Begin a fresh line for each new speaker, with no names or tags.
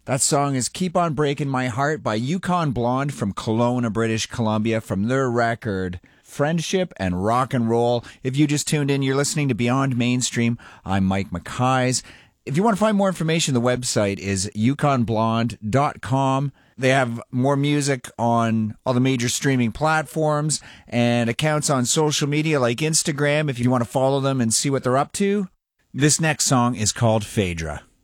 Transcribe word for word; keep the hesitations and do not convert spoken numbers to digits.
That song is Keep On Breaking My Heart by Yukon Blonde from Kelowna, British Columbia, from their record Friendship and Rock and Roll. If you just tuned in, you're listening to Beyond Mainstream. I'm Mike McKays. If you want to find more information, the website is yukon blonde dot com. They have more music on all the major streaming platforms and accounts on social media like Instagram if you want to follow them and see what they're up to. This next song is called Phaedra.